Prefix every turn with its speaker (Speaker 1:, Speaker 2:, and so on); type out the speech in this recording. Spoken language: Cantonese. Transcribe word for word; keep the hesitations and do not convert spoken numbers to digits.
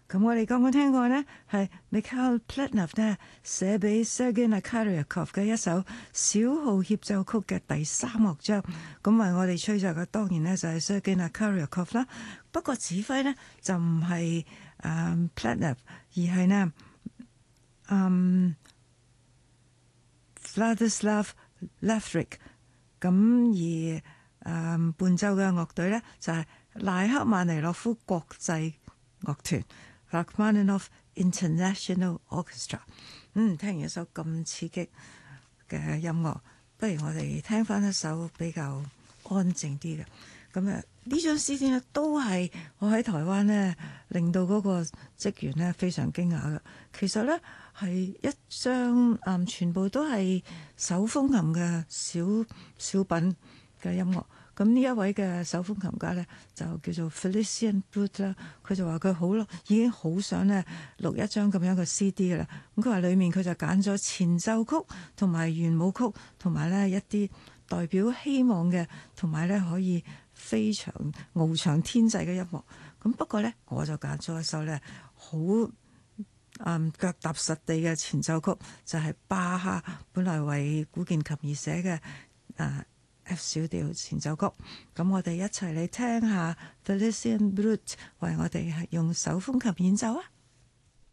Speaker 1: 咁我哋剛剛聽過呢，係 Mikhail Pletnev 呢寫俾 Sergei Nakaryakov 嘅一首小號協奏曲嘅第三樂章。咁啊，我哋吹奏嘅當然呢就係 Sergei Nakaryakov 啦。不過指揮呢就唔係誒 Pletnev，而係呢嗯 Vladislav Levrik。咁而誒、嗯、伴奏嘅樂隊呢就係賴克曼尼諾夫國際樂團。Rachmaninoff International Orchestra。嗯，聽完一首咁刺激嘅音樂，不如我哋聽翻一首比較安靜啲嘅。咁啊，呢張 C D 呢都係我喺台灣呢令到嗰個職員呢非常驚訝嘅。其實呢係一張嗯全部都係手風琴嘅小小品嘅音樂。咁呢一位嘅手風琴家呢，就叫做 Felician Brut 啦。佢就話佢好咯，已經好想咧錄一張咁樣嘅 C D 嘅啦。咁佢話裡面佢就揀咗前奏曲同埋圓舞曲，同埋咧一啲代表希望嘅，同埋咧可以飛翔翱翔天際嘅音樂。咁不過呢，我就揀咗一首咧好嗯腳踏實地嘅前奏曲，就係、是、巴哈本來為古鍵琴而寫嘅啊。F 小調前奏曲，咁我哋一齊嚟聽下 Felician Brut 為我哋係用手風琴演奏啊！